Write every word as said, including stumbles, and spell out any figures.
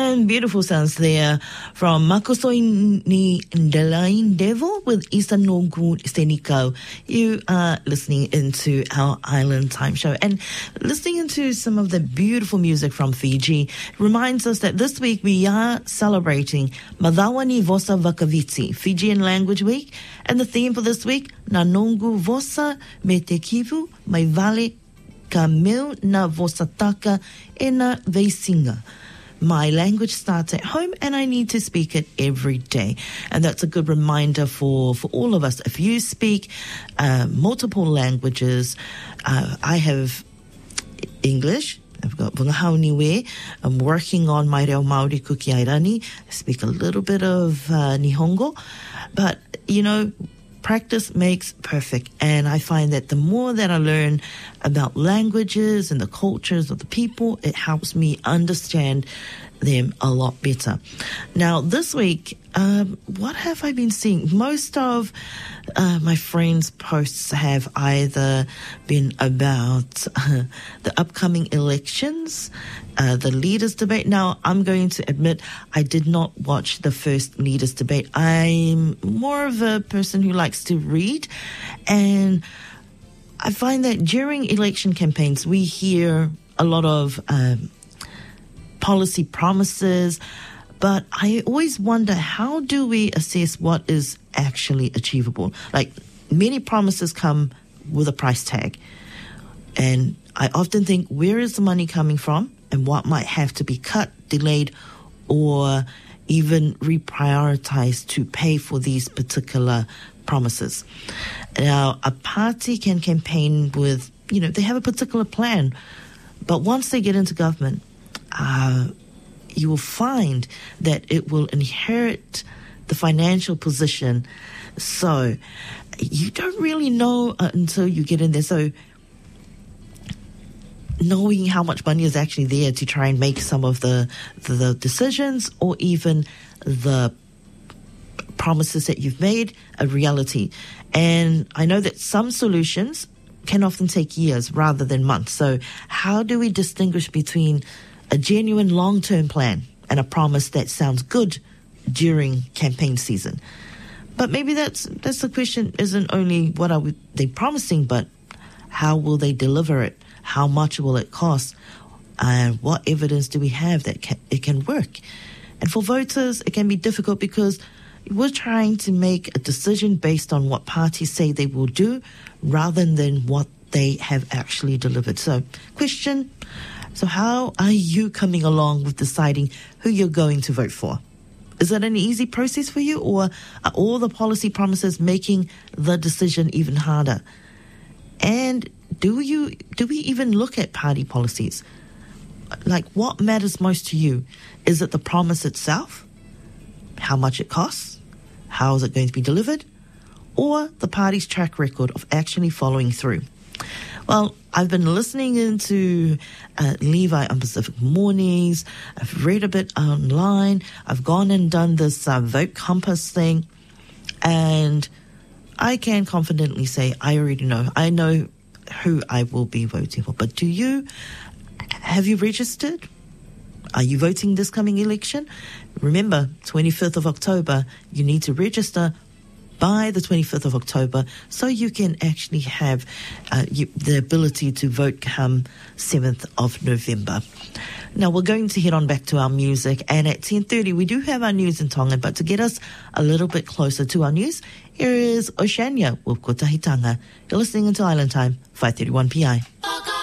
And beautiful sounds there from Makosoi ni Ndelain Devil with Isa Nogu Seniko. You are listening into our Island Time show and listening into some of the beautiful music from Fiji. Reminds us that this week we are celebrating Madawani Vosa Vakaviti, Fijian Language Week. And the theme for this week, Nanongu Vosa Me Te Kivu, Mai Vale Ka Meu Na Vosa Taka E Na Veisinga. My language starts at home and I need to speak it every day. And that's a good reminder for, for all of us. If you speak uh, multiple languages, uh, I have English, I've got Whangahauniwe, I'm working on my Reo Māori Kukiairani, I speak a little bit of uh, Nihongo, but, you know, practice makes perfect. And I find that the more that I learn about languages and the cultures of the people, it helps me understand them a lot better. Now, this week, um, what have I been seeing? Most of uh, my friends' posts have either been about uh, the upcoming elections, uh, the leaders' debate. Now, I'm going to admit I did not watch the first leaders' debate. I'm more of a person who likes to read, and I find that during election campaigns, we hear a lot of um, policy promises, but I always wonder, how do we assess what is actually achievable? Like, many promises come with a price tag, and I often think, where is the money coming from and what might have to be cut, delayed, or even reprioritized to pay for these particular promises. Now, a party can campaign with, you know, they have a particular plan, but once they get into government, uh, you will find that it will inherit the financial position. So you don't really know uh, until you get in there. So knowing how much money is actually there to try and make some of the, the, the decisions or even the promises that you've made a reality. And I know that some solutions can often take years rather than months. So how do we distinguish between a genuine long-term plan and a promise that sounds good during campaign season? But maybe that's that's the question, isn't only what are we, they promising, but how will they deliver it? How much will it cost? And what evidence do we have that can, it can work? And for voters, it can be difficult because we're trying to make a decision based on what parties say they will do rather than what they have actually delivered. So, question, so how are you coming along with deciding who you're going to vote for? Is it an easy process for you, or are all the policy promises making the decision even harder? And do you do we even look at party policies? Like, what matters most to you? Is it the promise itself? How much it costs? How is it going to be delivered? Or the party's track record of actually following through? Well, I've been listening into uh, Levi on Pacific Mornings. I've read a bit online. I've gone and done this uh, Vote Compass thing. And I can confidently say I already know. I know who I will be voting for. But do you? Have you registered? Are you voting this coming election? Remember, twenty-fifth of October, you need to register by the twenty-fifth of October so you can actually have uh, you, the ability to vote come seventh of November. Now, we're going to head on back to our music, and at ten thirty, we do have our news in Tongan, but to get us a little bit closer to our news, here is Oceania with Kotahitanga. You're listening to Island Time, five thirty-one P I.